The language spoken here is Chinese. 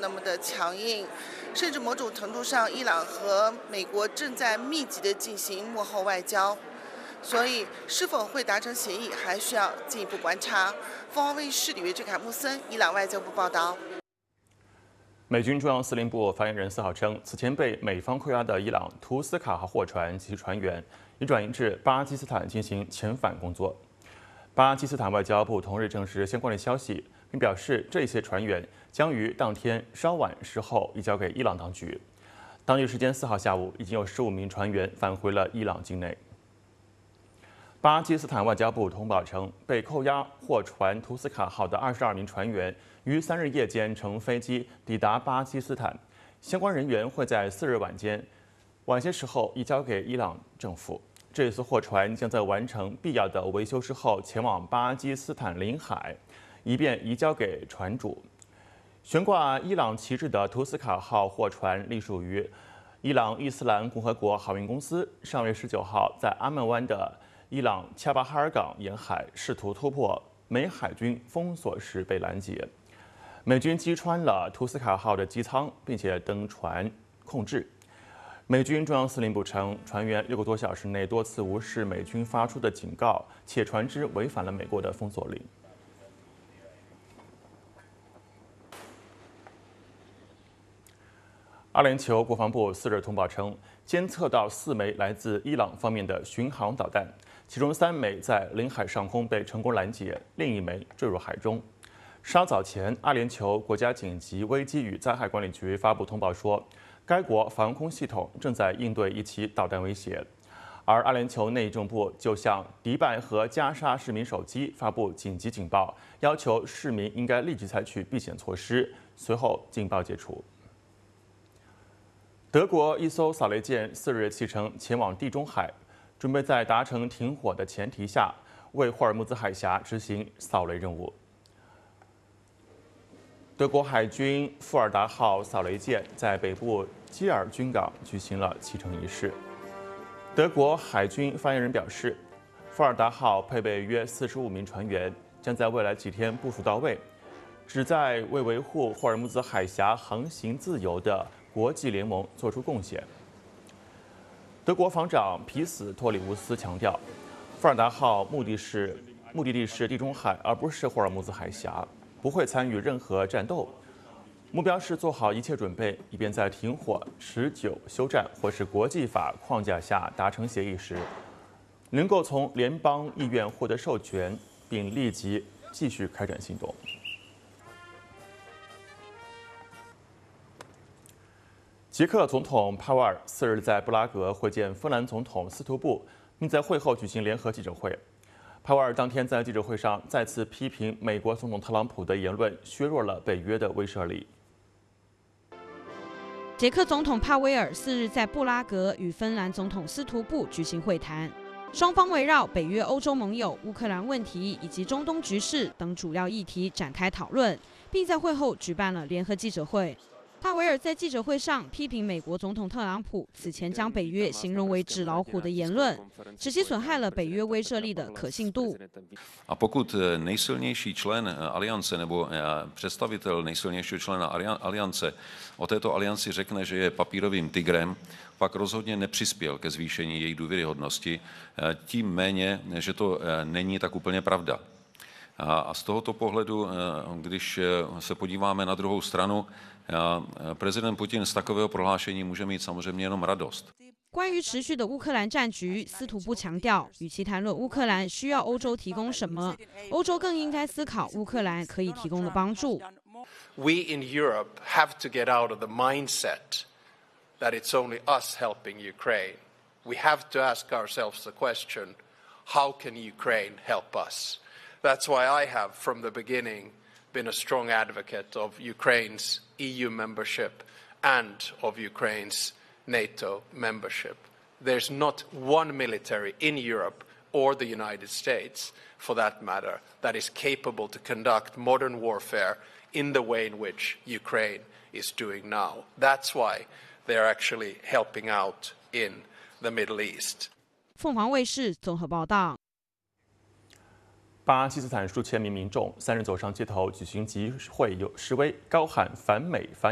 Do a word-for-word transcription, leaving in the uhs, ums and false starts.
那么的强硬，甚至某种程度上，伊朗和美国正在密集的进行幕后外交。所以，是否会达成协议，还需要进一步观察。凤凰卫视李维志、凯穆森，伊朗外交部报道。 美军中央司令部发言人四号称，此前被美方扣押的伊朗图斯卡号货船及其船员已转移至巴基斯坦进行遣返工作。巴基斯坦外交部同日证实相关的消息，并表示这些船员将于当天稍晚时候移交给伊朗当局。当地时间四号下午，已经有十五名船员返回了伊朗境内。巴基斯坦外交部通报称，被扣押货船图斯卡号的二十二名船员于三日夜间乘飞机抵达巴基斯坦，相关人员会在四日晚间晚些时候移交给伊朗政府。这艘货船将在完成必要的维修之后前往巴基斯坦领海，以便移交给船主。悬挂伊朗旗帜的图斯卡号货船隶属于伊朗伊斯兰共和国航运公司，上月十九号在阿曼湾的伊朗恰巴哈尔港沿海试图突破美海军封锁时被拦截，美军击穿了图斯卡号的机舱，并且登船控制。美军中央司令部称，船员六个多小时内多次无视美军发出的警告，且船只违反了美国的封锁令。阿联酋国防部四日通报称，监测到四枚来自伊朗方面的巡航导弹，其中三枚在领海上空被成功拦截，另一枚坠入海中。稍早前，阿联酋国家紧急危机与灾害管理局发布通报说，该国防空系统正在应对一起导弹威胁。而阿联酋内政部就向迪拜和加沙市民手机发布紧急警报，要求市民应该立即采取避险措施。随后，警报解除。德国一艘扫雷舰四日启程前往地中海，准备在达成停火的前提下，为霍尔木兹海峡执行扫雷任务。德国海军富尔达号扫雷舰在北部基尔军港举行了启程仪式。德国海军发言人表示，富尔达号配备约四十五名船员，将在未来几天部署到位，旨在为维护霍尔木兹海峡航行自由的国际联盟做出贡献。德国防长皮斯托里乌斯强调，富尔达号目的是目的地是地中海，而不是霍尔木兹海峡，不会参与任何战斗。目标是做好一切准备，以便在停火、持久休战或是国际法框架下达成协议时，能够从联邦议院获得授权，并立即继续开展行动。捷克总统帕沃尔四日在布拉格会见芬兰总统斯图布，并在会后举行联合记者会。帕沃尔当天在记者会上再次批评美国总统特朗普的言论削弱了北约的威慑力。 捷克总统帕威尔四日在布拉格与芬兰总统斯图布举行会谈，双方围绕北约欧洲盟友、乌克兰问题以及中东局势等主要议题展开讨论，并在会后举办了联合记者会。帕维尔在记者会上批评美国总统特朗普此前将北约形容为纸老虎的言论，使其损害了北约威慑力的可信度。 A pokud nejsilnější člen aliance nebo představitel nejsilnějšího člena aliance o této alianci řekne, že je papírovým tigrem, pak rozhodně nepřispěl ke zvýšení její důvěryhodnosti, tím méně, že to není tak úplně pravda. A z tohoto pohledu, když se podíváme na druhou stranu, prezident Putin z takového prohlášení může mít samozřejmě jenom radost. 关于持续的乌克兰战局，斯图布强调，与其谈论乌克兰需要欧洲提供什么，欧洲更应该思考乌克兰可以提供的帮助。 We in Europe have to get out of the mindset that it's only us helping Ukraine. We have to ask ourselves the question, how can Ukraine help us? That's why I have, from the beginning, been a strong advocate of Ukraine's E U membership and of Ukraine's NATO membership. There's not one military in Europe or the United States, for that matter, that is capable to conduct modern warfare in the way in which Ukraine is doing now. That's why they're actually helping out in the Middle East. 凤凰卫视综合报道。 巴基斯坦数千名民众三日走上街头举行集会示威，高喊反美反